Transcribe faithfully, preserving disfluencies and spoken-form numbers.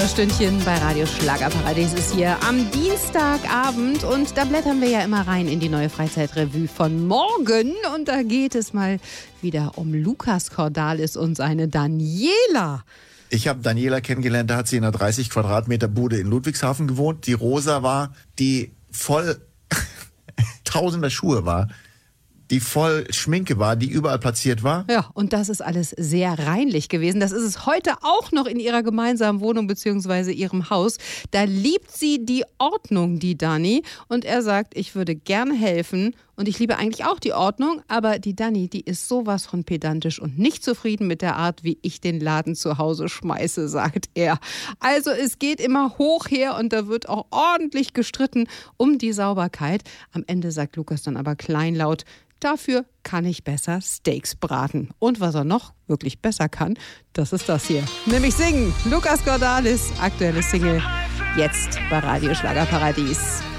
Stündchen bei Radio Schlagerparadies ist hier am Dienstagabend und da blättern wir ja immer rein in die neue Freizeitrevue von morgen und da geht es mal wieder um Lukas Cordalis und seine Daniela. Ich habe Daniela kennengelernt, da hat sie in einer dreißig Quadratmeter Bude in Ludwigshafen gewohnt, die rosa war, die voll tausender Schuhe war, die voll Schminke war, die überall platziert war. Ja, und das ist alles sehr reinlich gewesen. Das ist es heute auch noch in ihrer gemeinsamen Wohnung bzw. ihrem Haus. Da liebt sie die Ordnung, die Dani. Und er sagt, ich würde gerne helfen. Und ich liebe eigentlich auch die Ordnung. Aber die Dani, die ist sowas von pedantisch und nicht zufrieden mit der Art, wie ich den Laden zu Hause schmeiße, sagt er. Also es geht immer hoch her und da wird auch ordentlich gestritten um die Sauberkeit. Am Ende sagt Lukas dann aber kleinlaut, dafür kann ich besser Steaks braten. Und was er noch wirklich besser kann, das ist das hier. Nämlich singen. Lukas Cordalis, aktuelle Single, jetzt bei Radio Schlagerparadies.